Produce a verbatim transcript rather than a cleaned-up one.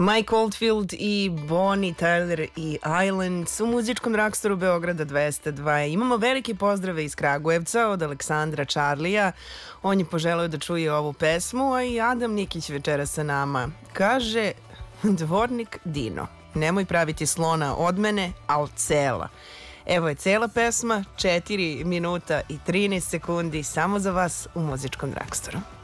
Mike Oldfield i Bonnie Tyler i Island u muzičkom Dragstoru Beograda dvesta dva. Imamo velike pozdrave iz Kragujevca od Aleksandra Čarlija. On je poželeo da čuje ovu pesmu, a i Adam Nikić večera sa nama. Kaže, dvornik Dino, nemoj praviti slona od mene, al cela. Evo je cela pesma, četiri minuta i trinaest sekundi samo za vas u muzičkom Dragstoru.